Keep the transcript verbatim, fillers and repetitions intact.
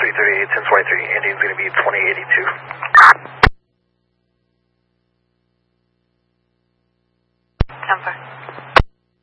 twenty thirty-eight, ten twenty-three, ending's going to be twenty eighty-two. ten four.